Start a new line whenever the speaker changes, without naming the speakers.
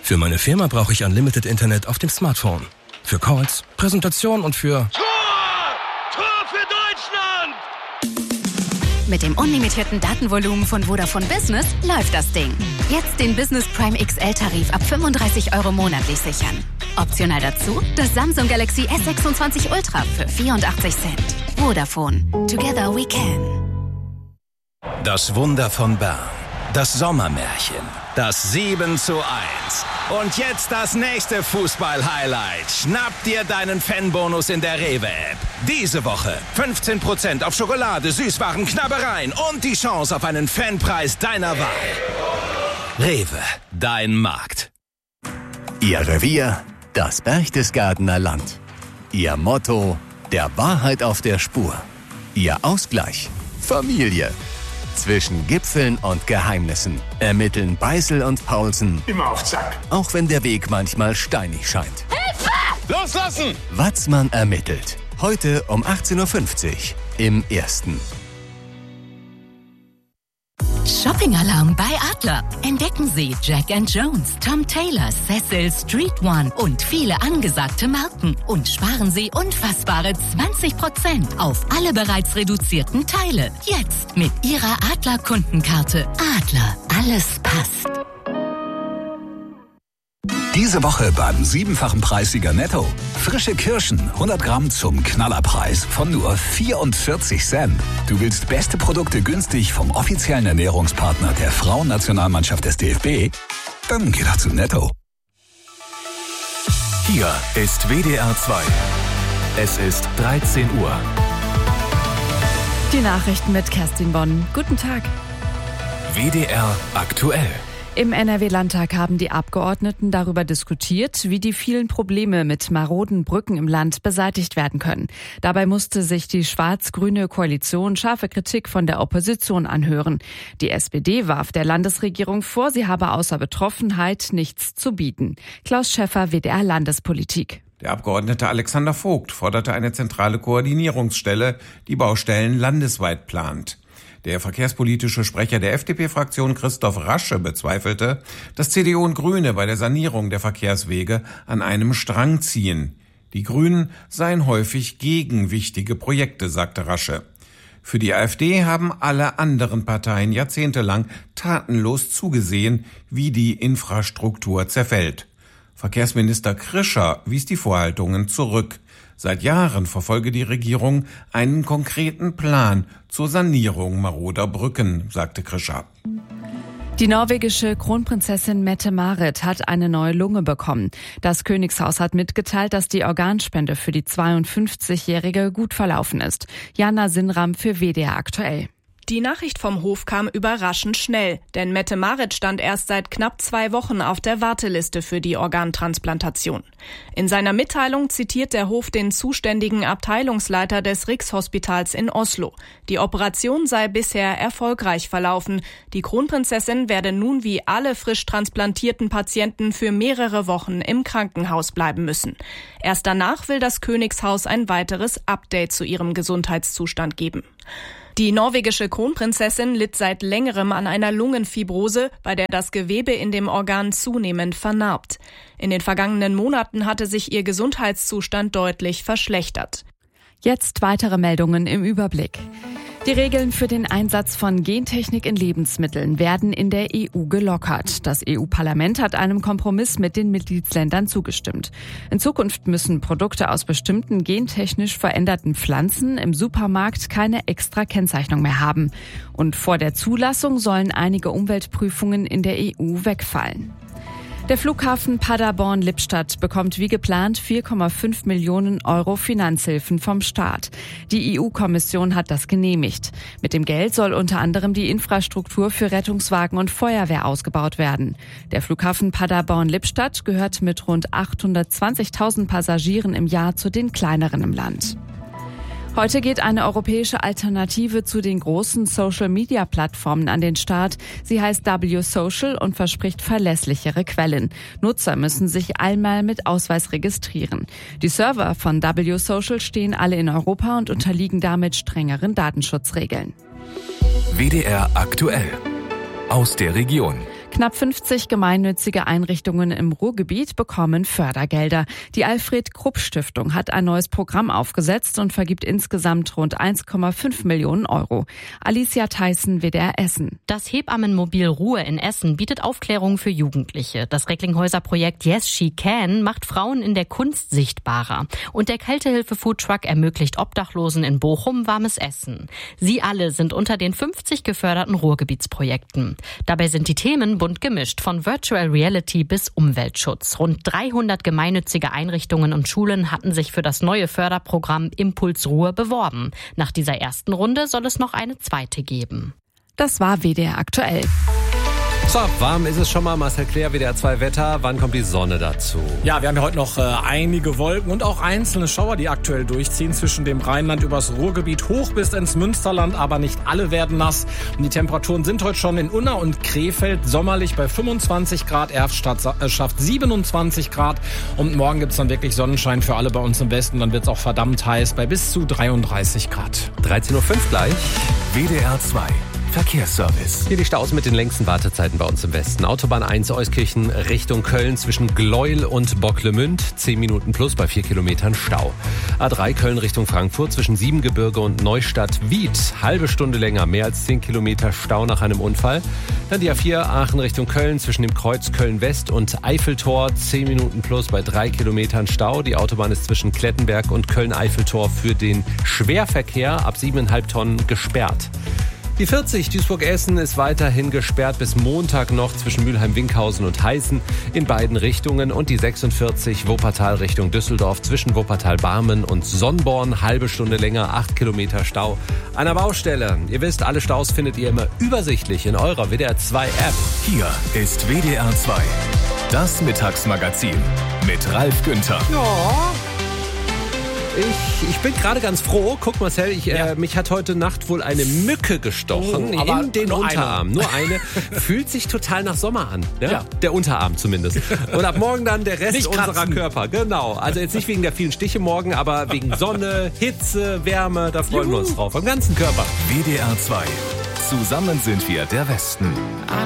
Für meine Firma brauche ich Unlimited Internet auf dem Smartphone. Für Calls, Präsentation und für...
Tor für Deutschland!
Mit dem unlimitierten Datenvolumen von Vodafone Business läuft das Ding. Jetzt den Business Prime XL-Tarif ab 35 € monatlich sichern. Optional dazu das Samsung Galaxy S26 Ultra für 84 Cent. Vodafone. Together we can.
Das Wunder von Bern. Das Sommermärchen. Das 7:1. Und jetzt das nächste Fußball-Highlight. Schnapp dir deinen Fanbonus in der Rewe-App. Diese Woche 15% auf Schokolade, Süßwaren, Knabbereien und die Chance auf einen Fanpreis deiner Wahl. Rewe, dein Markt.
Ihr Revier, das Berchtesgadener Land. Ihr Motto, der Wahrheit auf der Spur. Ihr Ausgleich, Familie. Zwischen Gipfeln und Geheimnissen ermitteln Beißel und Paulsen.
Immer auf Zack.
Auch wenn der Weg manchmal steinig scheint.
Hilfe! Loslassen!
Watzmann ermittelt. Heute um 18:50 Uhr im Ersten.
Shopping-Alarm bei Adler. Entdecken Sie Jack & Jones, Tom Taylor, Cecil, Street One und viele angesagte Marken. Und sparen Sie unfassbare 20% auf alle bereits reduzierten Teile. Jetzt mit Ihrer Adler-Kundenkarte. Adler, alles passt.
Diese Woche beim 7-fachen Preissieger Netto. Frische Kirschen, 100 Gramm zum Knallerpreis von nur 44 Cent. Du willst beste Produkte günstig vom offiziellen Ernährungspartner der Frauennationalmannschaft des DFB? Dann geh doch zu Netto.
Hier ist WDR 2. Es ist 13 Uhr.
Die Nachrichten mit Kerstin Bonn. Guten Tag.
WDR aktuell.
Im NRW-Landtag haben die Abgeordneten darüber diskutiert, wie die vielen Probleme mit maroden Brücken im Land beseitigt werden können. Dabei musste sich die schwarz-grüne Koalition scharfe Kritik von der Opposition anhören. Die SPD warf der Landesregierung vor, sie habe außer Betroffenheit nichts zu bieten. Klaus Schäffer, WDR Landespolitik.
Der Abgeordnete Alexander Vogt forderte eine zentrale Koordinierungsstelle, die Baustellen landesweit plant. Der verkehrspolitische Sprecher der FDP-Fraktion Christoph Rasche bezweifelte, dass CDU und Grüne bei der Sanierung der Verkehrswege an einem Strang ziehen. Die Grünen seien häufig gegen wichtige Projekte, sagte Rasche. Für die AfD haben alle anderen Parteien jahrzehntelang tatenlos zugesehen, wie die Infrastruktur zerfällt. Verkehrsminister Krischer wies die Vorhaltungen zurück. Seit Jahren verfolge die Regierung einen konkreten Plan zur Sanierung maroder Brücken, sagte Krischer.
Die norwegische Kronprinzessin Mette-Marit hat eine neue Lunge bekommen. Das Königshaus hat mitgeteilt, dass die Organspende für die 52-Jährige gut verlaufen ist. Jana Sinram für WDR aktuell.
Die Nachricht vom Hof kam überraschend schnell, denn Mette-Marit stand erst seit knapp 2 Wochen auf der Warteliste für die Organtransplantation. In seiner Mitteilung zitiert der Hof den zuständigen Abteilungsleiter des Rikshospitals in Oslo. Die Operation sei bisher erfolgreich verlaufen. Die Kronprinzessin werde nun wie alle frisch transplantierten Patienten für mehrere Wochen im Krankenhaus bleiben müssen. Erst danach will das Königshaus ein weiteres Update zu ihrem Gesundheitszustand geben. Die norwegische Kronprinzessin litt seit längerem an einer Lungenfibrose, bei der das Gewebe in dem Organ zunehmend vernarbt. In den vergangenen Monaten hatte sich ihr Gesundheitszustand deutlich verschlechtert.
Jetzt weitere Meldungen im Überblick. Die Regeln für den Einsatz von Gentechnik in Lebensmitteln werden in der EU gelockert. Das EU-Parlament hat einem Kompromiss mit den Mitgliedsländern zugestimmt. In Zukunft müssen Produkte aus bestimmten gentechnisch veränderten Pflanzen im Supermarkt keine extra Kennzeichnung mehr haben. Und vor der Zulassung sollen einige Umweltprüfungen in der EU wegfallen. Der Flughafen Paderborn-Lippstadt bekommt wie geplant 4,5 Millionen € Finanzhilfen vom Staat. Die EU-Kommission hat das genehmigt. Mit dem Geld soll unter anderem die Infrastruktur für Rettungswagen und Feuerwehr ausgebaut werden. Der Flughafen Paderborn-Lippstadt gehört mit rund 820.000 Passagieren im Jahr zu den kleineren im Land. Heute geht eine europäische Alternative zu den großen Social-Media-Plattformen an den Start. Sie heißt W-Social und verspricht verlässlichere Quellen. Nutzer müssen sich einmal mit Ausweis registrieren. Die Server von W-Social stehen alle in Europa und unterliegen damit strengeren Datenschutzregeln.
WDR aktuell. Aus der Region.
Knapp 50 gemeinnützige Einrichtungen im Ruhrgebiet bekommen Fördergelder. Die Alfred-Krupp-Stiftung hat ein neues Programm aufgesetzt und vergibt insgesamt rund 1,5 Millionen Euro. Alicia Theissen, WDR Essen.
Das Hebammenmobil Ruhe in Essen bietet Aufklärung für Jugendliche. Das Recklinghäuser Projekt Yes She Can macht Frauen in der Kunst sichtbarer. Und der Kältehilfe-Foodtruck ermöglicht Obdachlosen in Bochum warmes Essen. Sie alle sind unter den 50 geförderten Ruhrgebietsprojekten. Dabei sind die Themen bunt gemischt, von Virtual Reality bis Umweltschutz. Rund 300 gemeinnützige Einrichtungen und Schulen hatten sich für das neue Förderprogramm Impuls Ruhr beworben. Nach dieser ersten Runde soll es noch eine zweite geben.
Das war WDR aktuell.
So, warm ist es schon mal. Marcel Claire, WDR 2 Wetter. Wann kommt die Sonne dazu?
Ja, wir haben ja heute noch einige Wolken und auch einzelne Schauer, die aktuell durchziehen zwischen dem Rheinland übers Ruhrgebiet hoch bis ins Münsterland, aber nicht alle werden nass. Und die Temperaturen sind heute schon in Unna und Krefeld sommerlich bei 25 Grad. Erftstadt schafft 27 Grad. Und morgen gibt's dann wirklich Sonnenschein für alle bei uns im Westen. Dann wird's auch verdammt heiß bei bis zu 33 Grad.
13.05 Uhr gleich.
WDR 2. Verkehrsservice.
Hier die Staus mit den längsten Wartezeiten bei uns im Westen. Autobahn 1 Euskirchen Richtung Köln zwischen Gleuel und Bocklemünd. 10 Minuten plus bei 4 Kilometern Stau. A3 Köln Richtung Frankfurt zwischen Siebengebirge und Neustadt-Wied. Halbe Stunde länger, mehr als 10 Kilometer Stau nach einem Unfall. Dann die A4 Aachen Richtung Köln zwischen dem Kreuz Köln-West und Eiffeltor. 10 Minuten plus bei 3 Kilometern Stau. Die Autobahn ist zwischen Klettenberg und Köln-Eiffeltor für den Schwerverkehr ab 7,5 Tonnen gesperrt. Die 40 Duisburg-Essen ist weiterhin gesperrt bis Montag noch zwischen Mülheim-Winkhausen und Heißen in beiden Richtungen. Und die 46 Wuppertal Richtung Düsseldorf zwischen Wuppertal-Barmen und Sonnborn. Halbe Stunde länger, 8 Kilometer Stau an der Baustelle. Ihr wisst, alle Staus findet ihr immer übersichtlich in eurer WDR 2 App.
Hier ist WDR 2. Das Mittagsmagazin mit Ralf Günther.
Ja. Ich bin gerade ganz froh. Guck Marcel, mich hat heute Nacht wohl eine Mücke gestochen in den Unterarm. Nur eine. Fühlt sich total nach Sommer an. Ja? Der Unterarm zumindest. Und ab morgen dann der Rest unserer Körper. Genau. Also jetzt nicht wegen der vielen Stiche morgen, aber wegen Sonne, Hitze, Wärme. Da freuen wir uns drauf. Am ganzen Körper.
WDR 2. Zusammen sind wir der Westen.